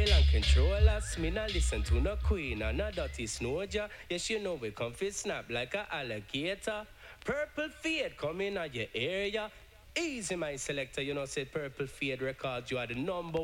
control and control us. Me not listen to no queen and no dirty snoja. Yes, you know we come fit snap like a alligator. Purple fade coming at your area. Easy, my selector, you know, said Purple Fade Records, you are the number